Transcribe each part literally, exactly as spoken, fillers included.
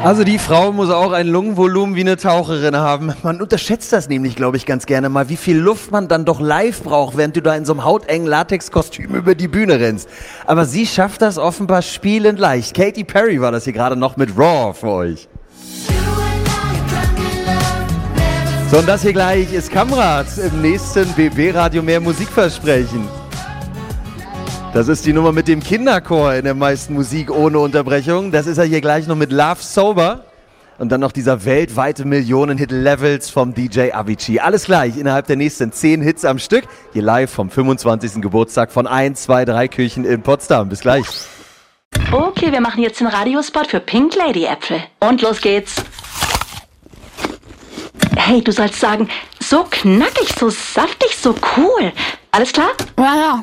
Also die Frau muss auch ein Lungenvolumen wie eine Taucherin haben. Man unterschätzt das nämlich, glaube ich, ganz gerne mal, wie viel Luft man dann doch live braucht, während du da in so einem hautengen Latexkostüm über die Bühne rennst. Aber sie schafft das offenbar spielend leicht. Katy Perry war das hier gerade noch mit Raw für euch. So, und das hier gleich ist Kamrat im nächsten B B-Radio mehr Musikversprechen. Das ist die Nummer mit dem Kinderchor in der meisten Musik ohne Unterbrechung. Das ist er hier gleich noch mit Love Sober. Und dann noch dieser weltweite Millionen-Hit Levels vom D J Avicii. Alles gleich innerhalb der nächsten zehn Hits am Stück. Hier live vom fünfundzwanzigsten Geburtstag von eins, zwei, drei Küchen in Potsdam. Bis gleich. Okay, wir machen jetzt den Radiospot für Pink Lady Äpfel. Und los geht's. Hey, du sollst sagen, so knackig, so saftig, so cool. Alles klar? Ja, ja.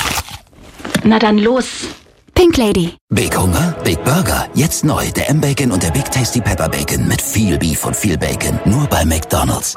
Na dann los. Pink Lady. Big Hunger, Big Burger. Jetzt neu, der M-Bacon und der Big Tasty Pepper Bacon mit viel Beef und viel Bacon. Nur bei McDonald's.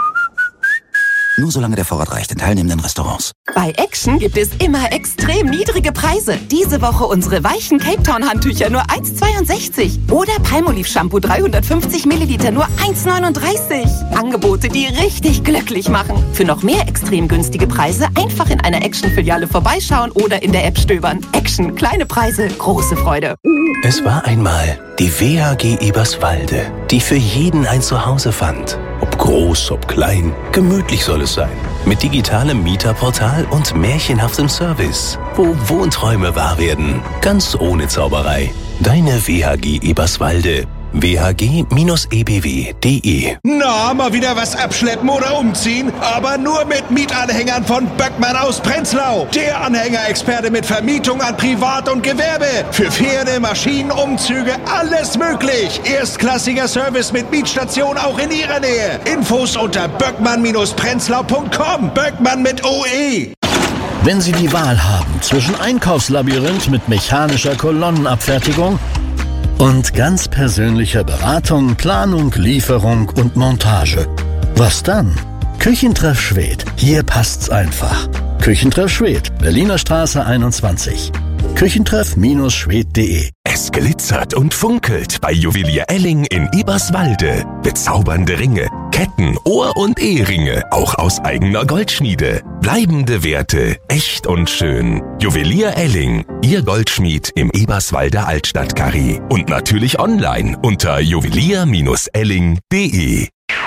Nur solange der Vorrat reicht in teilnehmenden Restaurants. Bei Action gibt es immer extrem niedrige Preise. Diese Woche unsere weichen Cape Town Handtücher nur eins Komma zweiundsechzig. Oder Palmolive Shampoo dreihundertfünfzig Milliliter nur eins Komma neununddreißig. Angebote, die richtig glücklich machen. Für noch mehr extrem günstige Preise einfach in einer Action-Filiale vorbeischauen oder in der App stöbern. Action, kleine Preise, große Freude. Es war einmal die W H G Eberswalde, die für jeden ein Zuhause fand. Ob groß, ob klein, gemütlich soll es sein. Mit digitalem Mieterportal und märchenhaftem Service. Wo Wohnträume wahr werden, ganz ohne Zauberei. Deine W H G Eberswalde. w h g Bindestrich e b w punkt d e. Na, mal wieder was abschleppen oder umziehen? Aber nur mit Mietanhängern von Böckmann aus Prenzlau. Der Anhängerexperte mit Vermietung an Privat und Gewerbe. Für Pferde, Maschinen, Umzüge, alles möglich. Erstklassiger Service mit Mietstation auch in Ihrer Nähe. Infos unter böckmann Bindestrich prenzlau punkt com. Böckmann mit O E. Wenn Sie die Wahl haben zwischen Einkaufslabyrinth mit mechanischer Kolonnenabfertigung und ganz persönlicher Beratung, Planung, Lieferung und Montage. Was dann? Küchentreff Schwedt. Hier passt's einfach. Küchentreff Schwedt, Berliner Straße einundzwanzig. Küchentreff Schwedt punkt de. Es glitzert und funkelt bei Juwelier Elling in Eberswalde. Bezaubernde Ringe, Ketten, Ohr- und Eheringe, auch aus eigener Goldschmiede. Bleibende Werte, echt und schön. Juwelier Elling, Ihr Goldschmied im Eberswalder Altstadtkarree. Und natürlich online unter juwelier Bindestrich elling punkt de.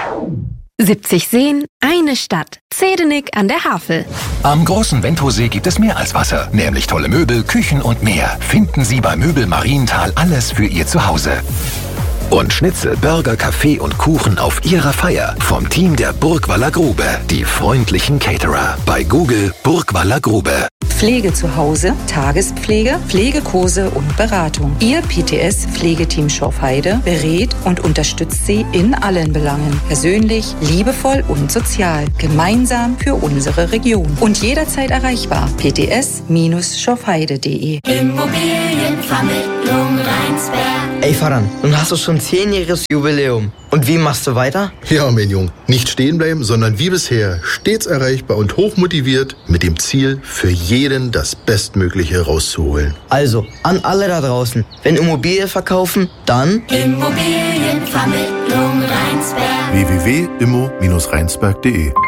siebzig Seen, eine Stadt. Zedenik an der Havel. Am großen Ventosee gibt es mehr als Wasser, nämlich tolle Möbel, Küchen und mehr. Finden Sie bei Möbel Marienthal alles für Ihr Zuhause. Und Schnitzel, Burger, Kaffee und Kuchen auf Ihrer Feier vom Team der Burgwaller Grube. Die freundlichen Caterer. Bei Google Burgwaller Grube. Pflege zu Hause, Tagespflege, Pflegekurse und Beratung. Ihr P T S-Pflegeteam Schorfheide berät und unterstützt Sie in allen Belangen. Persönlich, liebevoll und sozial. Gemeinsam für unsere Region. Und jederzeit erreichbar. p t s Bindestrich schorfheide punkt de. Immobilienvermittlung Rheinsberg. Ey Faran, nun hast du schon zehnjähriges Jubiläum. Und wie machst du weiter? Ja, mein Junge, nicht stehen bleiben, sondern wie bisher stets erreichbar und hochmotiviert mit dem Ziel, für jeden das Bestmögliche rauszuholen. Also, an alle da draußen, wenn Immobilie verkaufen, dann Immobilienvermittlung Rheinsberg. w w w punkt immo Bindestrich rheinsberg punkt de.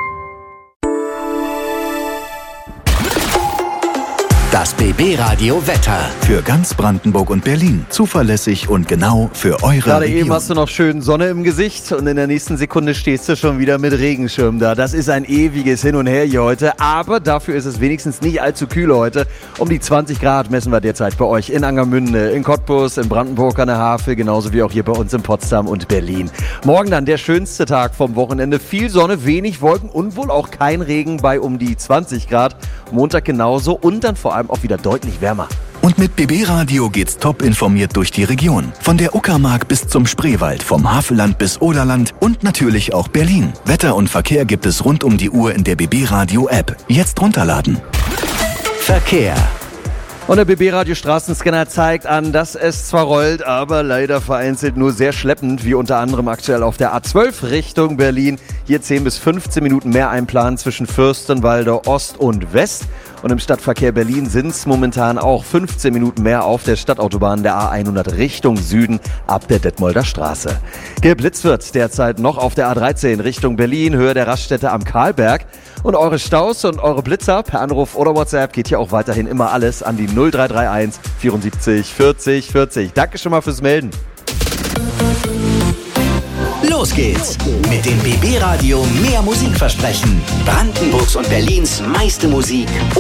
Das B B-Radio Wetter. Für ganz Brandenburg und Berlin. Zuverlässig und genau für eure Gerade Region. eben hast du noch schön Sonne im Gesicht und in der nächsten Sekunde stehst du schon wieder mit Regenschirm da. Das ist ein ewiges Hin und Her hier heute, aber dafür ist es wenigstens nicht allzu kühl heute. Um die zwanzig Grad messen wir derzeit bei euch in Angermünde, in Cottbus, in Brandenburg an der Havel, genauso wie auch hier bei uns in Potsdam und Berlin. Morgen dann der schönste Tag vom Wochenende. Viel Sonne, wenig Wolken und wohl auch kein Regen bei um die zwanzig Grad. Montag genauso und dann vor allem auch wieder deutlich wärmer. Und mit B B-Radio geht's top informiert durch die Region. Von der Uckermark bis zum Spreewald, vom Havelland bis Oderland und natürlich auch Berlin. Wetter und Verkehr gibt es rund um die Uhr in der B B-Radio-App. Jetzt runterladen. Verkehr. Und der B B-Radio Straßenscanner zeigt an, dass es zwar rollt, aber leider vereinzelt nur sehr schleppend, wie unter anderem aktuell auf der A zwölf Richtung Berlin. Hier zehn bis fünfzehn Minuten mehr einplanen zwischen Fürstenwalde Ost und West. Und im Stadtverkehr Berlin sind es momentan auch fünfzehn Minuten mehr auf der Stadtautobahn der A hundert Richtung Süden ab der Detmolder Straße. Geblitzt wird derzeit noch auf der A dreizehn Richtung Berlin, Höhe der Raststätte am Karlberg. Und eure Staus und eure Blitzer per Anruf oder WhatsApp geht hier auch weiterhin immer alles an die null drei drei eins vierundsiebzig vierzig vierzig. Danke schon mal fürs Melden. Los geht's mit dem B B Radio Mehr Musik versprechen. Brandenburgs und Berlins meiste Musik